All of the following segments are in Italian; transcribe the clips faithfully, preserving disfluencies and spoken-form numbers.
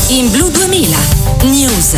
In Blu duemila News.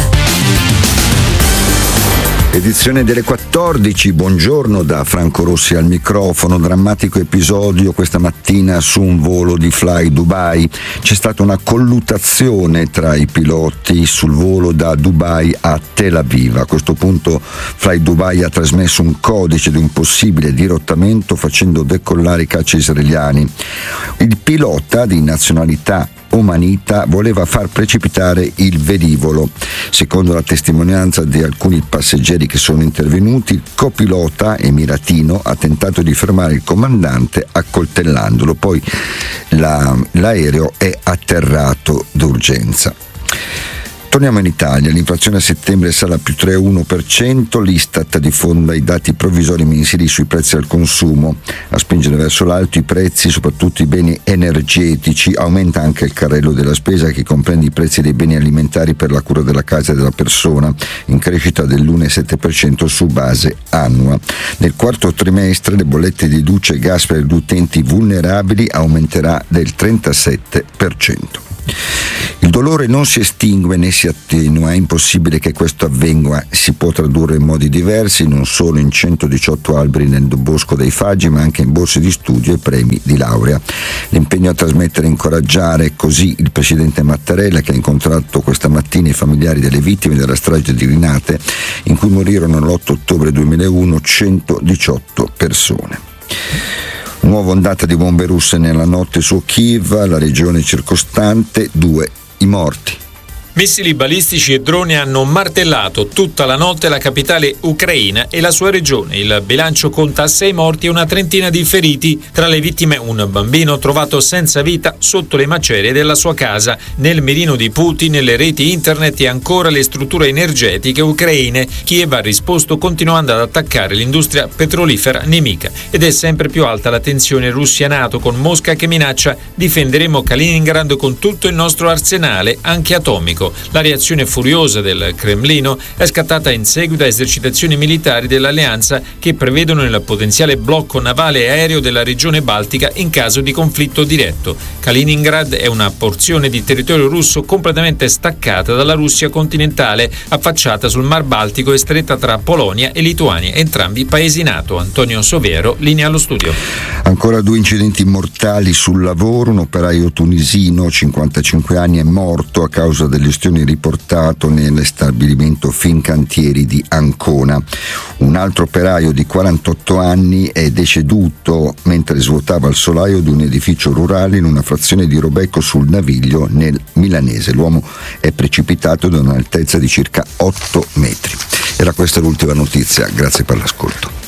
Edizione delle quattordici, buongiorno da Franco Rossi al microfono. Drammatico episodio questa mattina su un volo di Fly Dubai. C'è stata una colluttazione tra i piloti sul volo da Dubai a Tel Aviv. A questo punto Fly Dubai ha trasmesso un codice di un possibile dirottamento facendo decollare i caccia israeliani. Il pilota di nazionalità omanita voleva far precipitare il velivolo. Secondo la testimonianza di alcuni passeggeri che sono intervenuti, il copilota emiratino ha tentato di fermare il comandante accoltellandolo, poi la, l'aereo è atterrato d'urgenza. Torniamo in Italia, l'inflazione a settembre sale a più tre virgola uno per cento, l'Istat diffonda i dati provvisori mensili sui prezzi al consumo. A spingere verso l'alto i prezzi, soprattutto i beni energetici, aumenta anche il carrello della spesa che comprende i prezzi dei beni alimentari per la cura della casa e della persona, in crescita dell'uno virgola sette per cento su base annua. Nel quarto trimestre le bollette di luce e gas per gli utenti vulnerabili aumenterà del trentasette per cento. Il dolore non si estingue né si attenua, è impossibile che questo avvenga, si può tradurre in modi diversi, non solo in centodiciotto alberi nel bosco dei Faggi, ma anche in borse di studio e premi di laurea. L'impegno a trasmettere e incoraggiare così il presidente Mattarella, che ha incontrato questa mattina i familiari delle vittime della strage di Linate, in cui morirono l'otto ottobre duemilauno centodiciotto persone. Nuova ondata di bombe russe nella notte su Kiev, la regione circostante, due i morti. Missili balistici e droni hanno martellato tutta la notte la capitale ucraina e la sua regione. Il bilancio conta sei morti e una trentina di feriti. Tra le vittime un bambino trovato senza vita sotto le macerie della sua casa. Nel mirino di Putin, nelle reti internet e ancora le strutture energetiche ucraine. Kiev ha risposto continuando ad attaccare l'industria petrolifera nemica. Ed è sempre più alta la tensione Russia-NATO, con Mosca che minaccia: difenderemo Kaliningrad con tutto il nostro arsenale, anche atomico. La reazione furiosa del Cremlino è scattata in seguito a esercitazioni militari dell'alleanza che prevedono il potenziale blocco navale e aereo della regione baltica in caso di conflitto diretto. Kaliningrad è una porzione di territorio russo completamente staccata dalla Russia continentale, affacciata sul Mar Baltico e stretta tra Polonia e Lituania, entrambi paesi NATO. Antonio Soviero, linea allo studio. Ancora due incidenti mortali sul lavoro. Un operaio tunisino, cinquantacinque anni, è morto a causa delle ustioni riportato nel stabilimento Fincantieri di Ancona. Un altro operaio di quarantotto anni è deceduto mentre svuotava il solaio di un edificio rurale in una frazione di Robecco sul Naviglio nel Milanese. L'uomo è precipitato da un'altezza di circa otto metri. Era questa l'ultima notizia, grazie per l'ascolto.